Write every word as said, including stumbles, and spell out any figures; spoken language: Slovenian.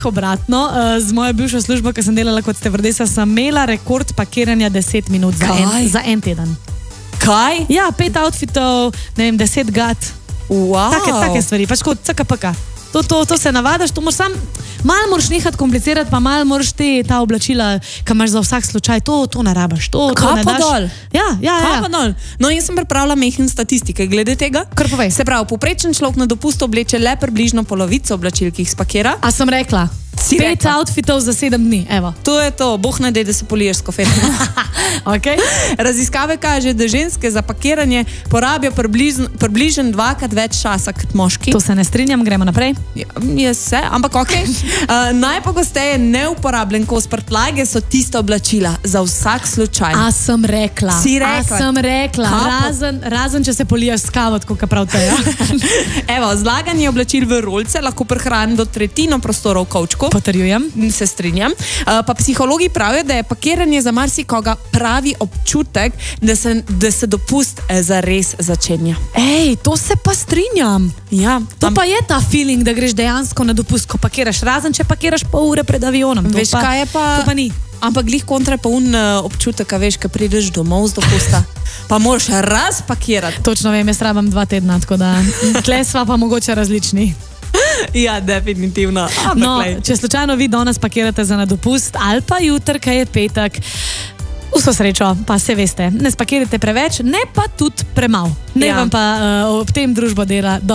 Obratno, z mojo bivšo službo, ki sem delala kot stevardesa, sem imela rekord pakiranja deset minut za en, za en teden. Kaj? Ja, pet outfitov, ne vem, deset gat. Wow. Take, take stvari, pač kot C K P K. To, to, to se navadaš, to moraš sam, malo moraš nehati komplicirati, pa malo moraš te ta oblačila, ki imaš za vsak slučaj, to, to ne rabaš. To, to ne daš. Dol. Ja, ja, ja. Kapa dol. No, jaz sem pripravila mehen statistike glede tega. Kar povej. Se pravi, povprečen človek na dopustu obleče le približno polovico oblačil, ki jih spakira. A sem rekla? Si Pet rekla. outfitov za sedem dni, evo. To je to, boh ne dej, da se poliješ s kofetom. Okay. Raziskave kaže, da ženske za pakiranje porabijo približno, približno dvakrat več časa kot moški. To se ne strinjam, gremo naprej. Ja, jaz se, ampak ok. Uh, najpogosteje neuporabljen kos prtljage so tiste oblačila za vsak slučaj. A sem rekla. Si rekla. A sem rekla. Razen, razen, če se polijaš s kavo, tako prav te. Ja? Evo, zlaganje oblačil v rolce lahko prihrani do tretjino prostora v kovčku. Potrjujem. Se strinjam. Uh, pa psihologi pravijo, da je pakiranje za marsikoga pravi občutek, da se, da se dopust zares začenja. Ej, to se pa strinjam. Ja, to pa je ta feeling, da greš dejansko na dopust, ko pakiraš, razen če pakiraš pol ure pred avionom. To veš, pa, kaj je pa... To pa ni. Ampak glih kontra pa un uh, občutek, a veš, ko prideš domov z dopusta, pa moraš razpakirati. Točno vem, jaz rabam dva tedna, tako da tle sva pa mogoče različni. Ja, definitivno. No, če slučajno vi danes pakirate za na dopust ali pa jutr, kaj je petek, vso srečo, pa se veste, ne spakirajte preveč, ne pa tudi premalo. Ne Ja. vam pa uh, ob tem družbo dela